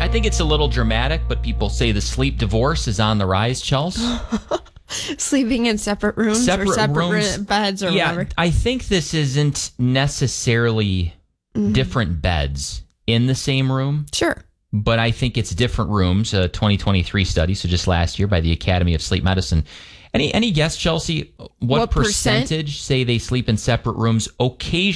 I think it's a little dramatic, but people say the sleep divorce is on the rise, Chelsea. Sleeping in separate rooms or separate beds or whatever. I think this isn't necessarily different beds in the same room. Sure. But I think it's different rooms. A 2023 study, so just last year by the Academy of Sleep Medicine. Any guess, Chelsea, what percentage say they sleep in separate rooms occasionally?